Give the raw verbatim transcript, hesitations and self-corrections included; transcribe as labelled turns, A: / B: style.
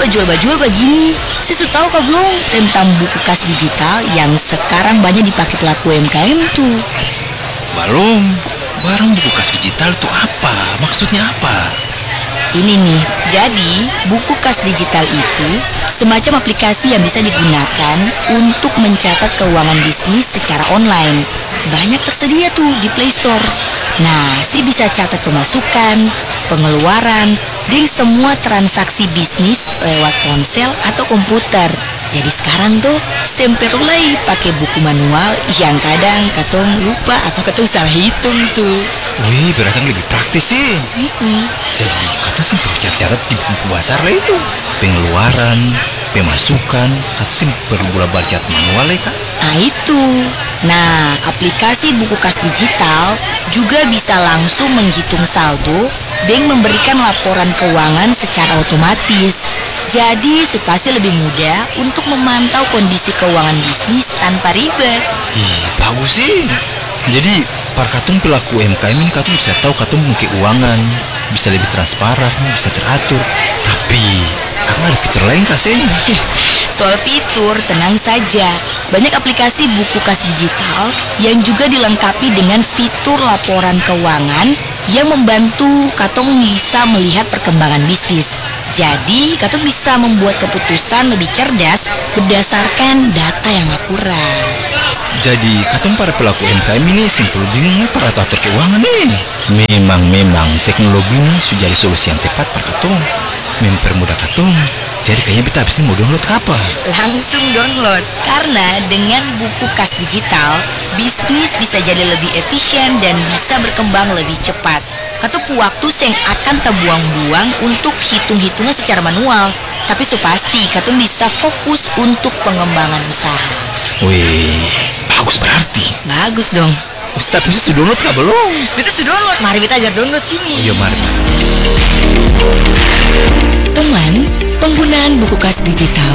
A: bajul-bajul begini. Saya sudah tahu kah belum tentang buku kas digital yang sekarang banyak dipakai pelaku U M K M tuh?
B: Belum. Barang buku kas digital itu apa? Maksudnya apa?
A: Ini nih, jadi buku kas digital itu semacam aplikasi yang bisa digunakan untuk mencatat keuangan bisnis secara online. Banyak tersedia tuh di Play Store. Nah, si bisa catat pemasukan, pengeluaran, dan semua transaksi bisnis lewat ponsel atau komputer. Jadi sekarang tuh semperulai pakai buku manual yang kadang katong lupa atau katong salah hitung tuh.
B: Wih, berarti lebih praktis sih.
A: Mm-mm.
B: Jadi, kata sih perlu catat di buku besar lah itu. Pengeluaran, pemasukan, kata sih perlu bola bacat manual ya kak.
A: Nah itu. Nah, aplikasi buku kas digital juga bisa langsung menghitung saldo dan memberikan laporan keuangan secara otomatis. Jadi, supaya lebih mudah untuk memantau kondisi keuangan bisnis tanpa ribet.
B: Ih, bagus sih. Jadi, para katung pelaku U M K M ini katung bisa tahu katung punya keuangan, bisa lebih transparan, bisa teratur. Tapi, akan ada fitur lain kah sih?
A: Soal fitur, tenang saja. Banyak aplikasi buku kas digital yang juga dilengkapi dengan fitur laporan keuangan yang membantu katong bisa melihat perkembangan bisnis. Jadi, katong bisa membuat keputusan lebih cerdas berdasarkan data yang akurat.
B: Jadi, katong para pelaku U M K M ini simpel bingung nih para atur keuangan nih. Memang, memang teknologi ini sudah jadi solusi yang tepat para katong. Mempermudah katong. Jadi kayaknya kita habis ini mau download ke apa?
A: Langsung download, karena dengan buku kas digital, bisnis bisa jadi lebih efisien dan bisa berkembang lebih cepat. Katong waktu yang akan terbuang-buang untuk hitung-hitungan secara manual. Tapi supasti katong bisa fokus untuk pengembangan usaha.
B: Wih, bagus berarti.
A: Bagus dong.
B: Ustaz, bisa sudah download kah belum?
A: Kita sudah download, mari kita aja download sini.
B: Oh iya, mari.
A: Teman, penggunaan buku kas digital